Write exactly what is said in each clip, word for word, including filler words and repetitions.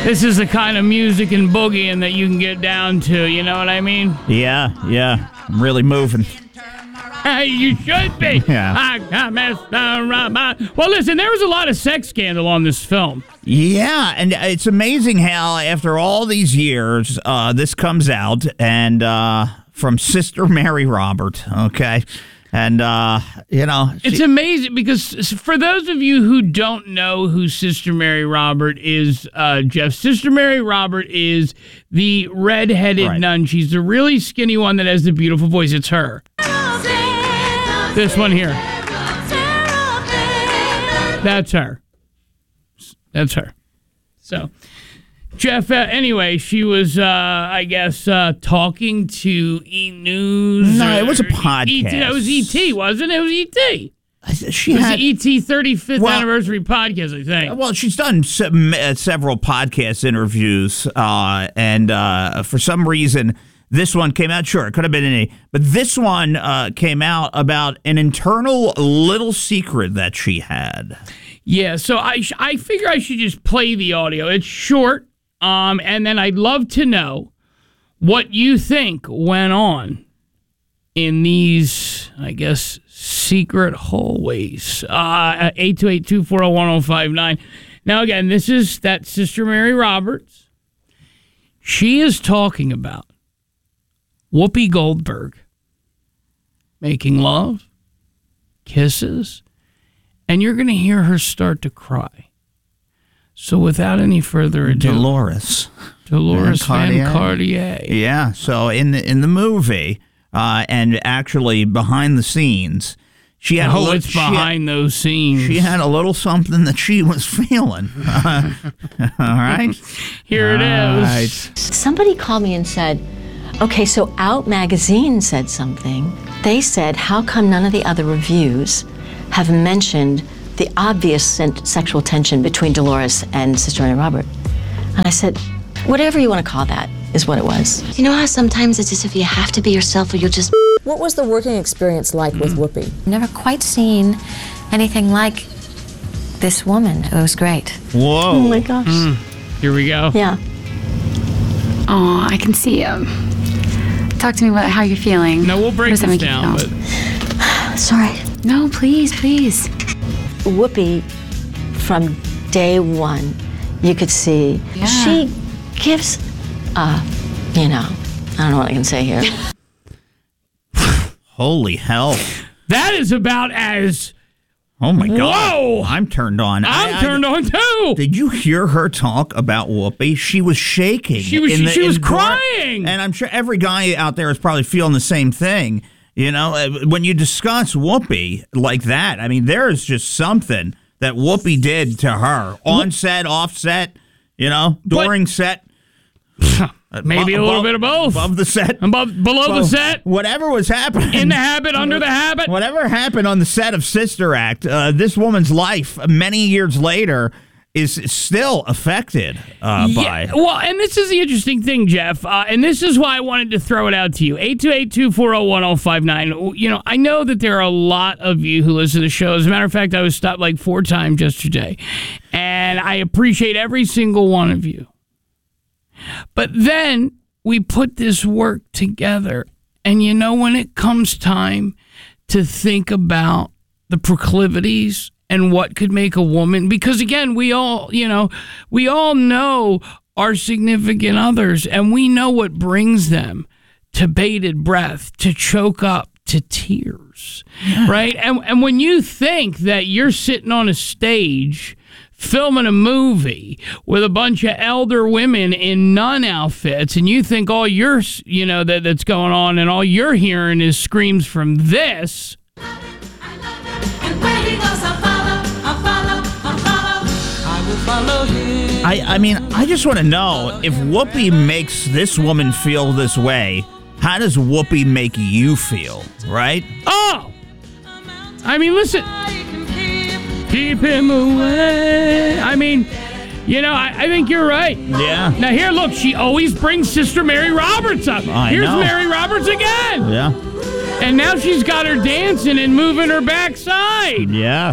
This is the kind of music and boogieing that you can get down to, you know what I mean? Yeah, yeah. I'm really moving. You should be. Yeah. I got Mister Robot. Well, listen, there was a lot of sex scandal on this film. Yeah, and it's amazing how after all these years, uh, this comes out, and uh, from Sister Mary Robert, okay? And, uh, you know... She, it's amazing because for those of you who don't know who Sister Mary Robert is, uh, Jeff, Sister Mary Robert is the red-headed right. nun. She's the really skinny one that has the beautiful voice. It's her. This one here. That's her. That's her. So... Jeff, uh, anyway, she was, uh, I guess, uh, talking to E! News. No, it was a podcast. E T, it was E T, wasn't it? It was E T. She it was had, the E T thirty-fifth well, anniversary podcast, I think. Well, she's done some, uh, several podcast interviews, uh, and uh, for some reason, this one came out. Sure, it could have been any, but this one uh, came out about an internal little secret that she had. Yeah, so I, sh- I figure I should just play the audio. It's short. Um, and then I'd love to know what you think went on in these, I guess, secret hallways. Uh, at eight two eight, two four zero, one zero five nine. Now, again, this is that Sister Mary Roberts. She is talking about Whoopi Goldberg making love, kisses, and you're going to hear her start to cry. So without any further ado, Dolores, Dolores Van Cartier. Yeah. So in the in the movie, uh, and actually behind the scenes, she had. Oh, a little, it's behind had, those scenes. She had a little something that she was feeling. Uh, all right. Here it all is. Right. Somebody called me and said, "Okay, so Out Magazine said something. They said, how come none of the other reviews have mentioned the obvious sexual tension between Dolores and Sister Mary Robert?" And I said, whatever you want to call that is what it was. You know how sometimes it's as if you have to be yourself or you'll just... What was the working experience like with Whoopi? Never quite seen anything like this woman. It was great. Whoa. Oh my gosh. Mm. Here we go. Yeah. Oh, I can see you. Talk to me about how you're feeling. No, we'll break this down. But... Sorry. No, please, please. Whoopi, from day one, you could see yeah. she gives, uh, you know, I don't know what I can say here. Holy hell. That is about as... Oh, my God. Whoa! I'm turned on. I'm I, turned I, on, too. Did you hear her talk about Whoopi? She was shaking. She was, in the, she was in crying. Bar, and I'm sure every guy out there is probably feeling the same thing. You know, when you discuss Whoopi like that, I mean, there is just something that Whoopi did to her. On set, off set, you know, during what? set. Maybe above, a little bit of both. Above the set. Above, below well, the set. Whatever was happening. In the habit, under the habit. Whatever happened on the set of Sister Act, uh, this woman's life many years later is still affected uh, by. Yeah, well, and this is the interesting thing, Jeff, uh, and this is why I wanted to throw it out to you. eight two eight, two four zero, one zero five nine. You know, I know that there are a lot of you who listen to the show. As a matter of fact, I was stopped like four times yesterday, and I appreciate every single one of you. But then we put this work together, and you know, when it comes time to think about the proclivities and what could make a woman, because again, we all, you know, we all know our significant others, and we know what brings them to bated breath, to choke up, to tears, yeah. right? And and when you think that you're sitting on a stage filming a movie with a bunch of elder women in nun outfits, and you think all you're, you know, that that's going on, and all you're hearing is screams from this. I, I mean, I just want to know, if Whoopi makes this woman feel this way, how does Whoopi make you feel, right? Oh! I mean, listen. Keep him away. I mean, you know, I, I think you're right. Yeah. Now, here, look, she always brings Sister Mary Roberts up. I Here's know. Mary Roberts again. Yeah. And now she's got her dancing and moving her backside. Yeah.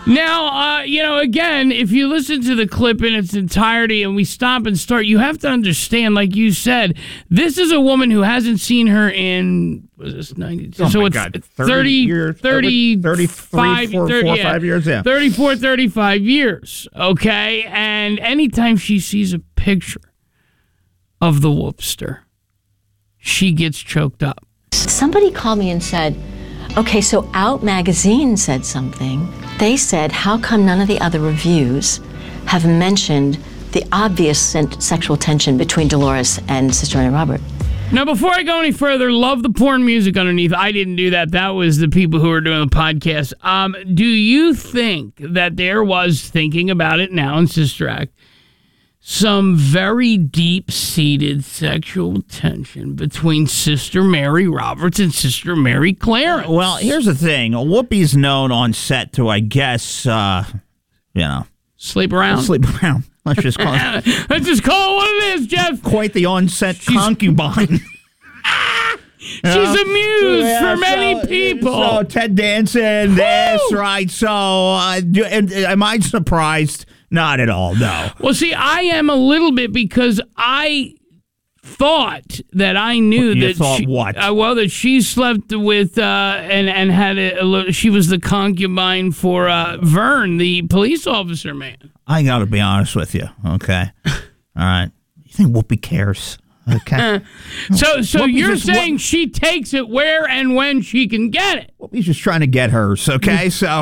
Now, uh, you know, again, if you listen to the clip in its entirety and we stop and start, you have to understand, like you said, this is a woman who hasn't seen her in, was this ninety? Oh so my it's God, thirty, thirty years, thirty, thirty-five, four, thirty, four, yeah, five years, yeah. thirty-four, thirty-five years, okay? And anytime she sees a picture of the whoopster, she gets choked up. Somebody called me and said, okay, so Out Magazine said something. They said, how come none of the other reviews have mentioned the obvious sen- sexual tension between Dolores and Sister Anna Robert? Now, before I go any further, love the porn music underneath. I didn't do that. That was the people who were doing the podcast. Um, do you think that there was, thinking about it now in Sister Act, some very deep-seated sexual tension between Sister Mary Roberts and Sister Mary Clarence? Well, here's the thing. Whoopi's known on set to, I guess, uh, you know, Sleep around? sleep around. Let's just call it Let's just call it what it is, Jeff. quite the on-set concubine. She's a muse Yeah, for many so- people. So Ted Danson, that's right. So uh, do, and, am I surprised? Not at all, no. Well, see, I am a little bit because I thought that I knew You that thought she, what? Uh, well, that she slept with uh, and and had a, a little, she was the concubine for uh, Vern, the police officer man. I got to be honest with you, okay? All right. You think Whoopi cares? Okay. So, so Whoopi's you're just- saying Whoop- she takes it where and when she can get it? Whoopi's just trying to get hers, okay? So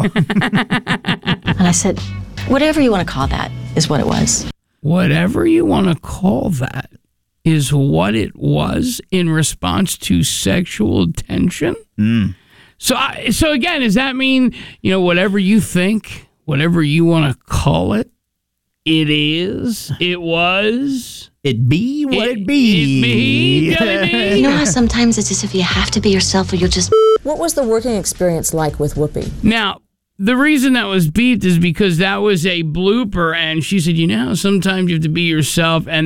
And I said, whatever you want to call that is what it was. Whatever you want to call that is what it was in response to sexual tension. Mm. So, I, so again, does that mean, you know, whatever you think, whatever you want to call it, it is, it was, it be what it, it be. be, Jelly bean? You know how sometimes it's as if you have to be yourself or you'll just. What was the working experience like with Whoopi? Now, the reason that was beeped is because that was a blooper, and she said, you know, sometimes you have to be yourself, and